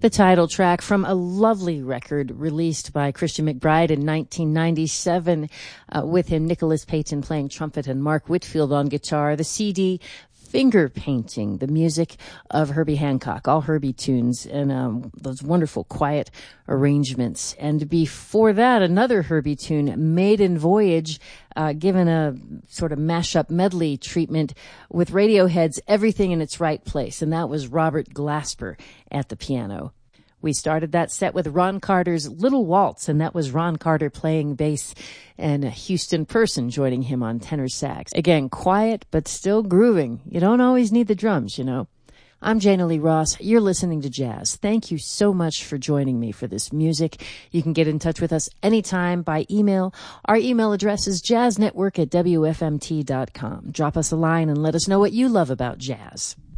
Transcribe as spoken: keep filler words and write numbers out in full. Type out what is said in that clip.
The title track from a lovely record released by Christian McBride in nineteen ninety-seven, uh, with him, Nicholas Payton playing trumpet and Mark Whitfield on guitar. The C D, Finger Painting, the music of Herbie Hancock, all Herbie tunes, and um, those wonderful quiet arrangements. And before that, another Herbie tune, Maiden Voyage, uh, given a sort of mashup medley treatment with Radiohead's Everything in Its Right Place, and that was Robert Glasper at the piano. We started that set with Ron Carter's Little Waltz, and that was Ron Carter playing bass and Houston Person joining him on tenor sax. Again, quiet, but still grooving. You don't always need the drums, you know. I'm Jana Lee Ross. You're listening to Jazz. Thank you so much for joining me for this music. You can get in touch with us anytime by email. Our email address is jazznetwork at w f m t dot com. Drop us a line and let us know what you love about jazz.